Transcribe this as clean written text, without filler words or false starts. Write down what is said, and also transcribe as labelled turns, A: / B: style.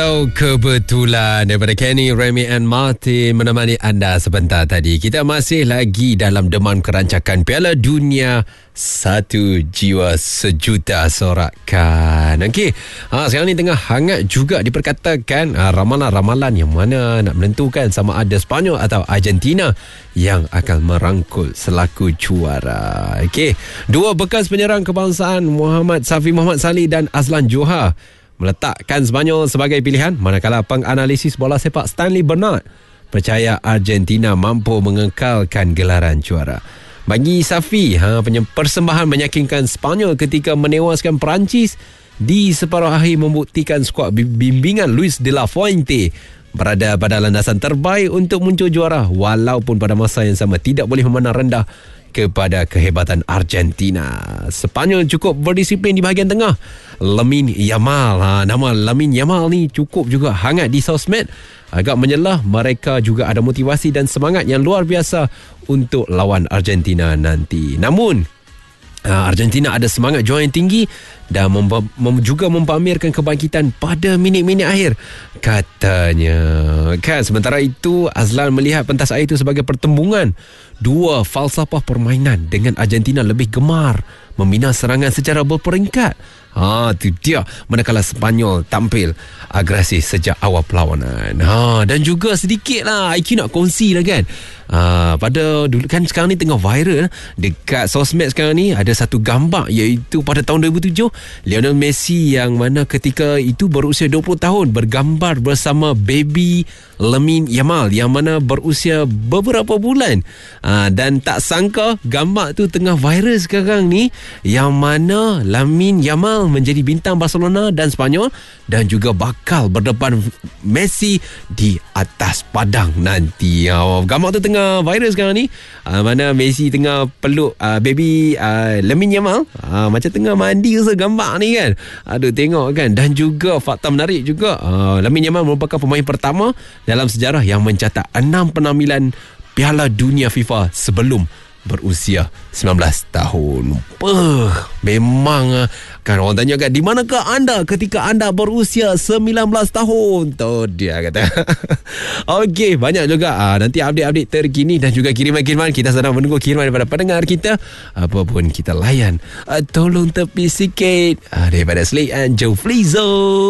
A: Kebetulan daripada Kenny, Remy and Martin menemani anda sebentar tadi. Kita masih lagi dalam demam kerancakan Piala Dunia, satu jiwa sejuta sorakan. Okey, sekarang ni tengah hangat juga diperkatakan ramalan-ramalan yang mana nak menentukan sama ada Sepanyol atau Argentina yang akan merangkul selaku juara. Okey, dua bekas penyerang kebangsaan Muhammad Safi Muhammad Saleh dan Azlan Johar meletakkan Sepanyol sebagai pilihan, manakala penganalisis bola sepak Stanley Bernard percaya Argentina mampu mengekalkan gelaran juara. Bagi Safi, persembahan meyakinkan Sepanyol ketika menewaskan Perancis di separuh akhir membuktikan skuad bimbingan Luis de la Fuente berada pada landasan terbaik untuk muncul juara, walaupun pada masa yang sama tidak boleh memandang rendah kepada kehebatan Argentina. Sepanyol cukup berdisiplin di bahagian tengah. Lamine Yamal, nama Lamine Yamal ni cukup juga hangat di sosmed. Agak menyelah, mereka juga ada motivasi dan semangat yang luar biasa untuk lawan Argentina nanti. Namun Argentina ada semangat juara yang tinggi dan juga mempamerkan kebangkitan pada minit-minit akhir, katanya. Sementara itu, Azlan melihat pentas air itu sebagai pertembungan dua falsafah permainan, dengan Argentina lebih gemar membina serangan secara berperingkat. Itu dia, manakala Sepanyol tampil agresif sejak awal perlawanan. Dan juga sedikit lah IQ nak kongsi lah kan. Pada dulu kan, sekarang ni tengah viral dekat sosmed sekarang ni, ada satu gambar, iaitu pada tahun 2007 Lionel Messi yang mana ketika itu berusia 20 tahun bergambar bersama baby Lamine Yamal yang mana berusia beberapa bulan. Dan tak sangka gambar tu tengah viral sekarang ni, yang mana Lamine Yamal menjadi bintang Barcelona dan Sepanyol dan juga bakal berdepan Messi di atas padang nanti. Gambar tu tengah viral sekarang ni, mana Messi tengah peluk baby Lamine Yamal, macam tengah mandi rasa gambar ni kan. Aduh, tengok kan. Dan juga fakta menarik juga, Lamine Yamal merupakan pemain pertama dalam sejarah yang mencatat 6 penampilan Piala Dunia FIFA sebelum berusia 19 tahun. Memang kan orang tanya kan, di manakah anda ketika anda berusia 19 tahun? Tu dia kata. Okey, banyak juga nanti update-update terkini dan juga kiriman-kiriman. Kita sedang menunggu kiriman daripada pendengar kita. Apa pun kita layan. Tolong tepi sikit daripada Slade and Joe Flizzo.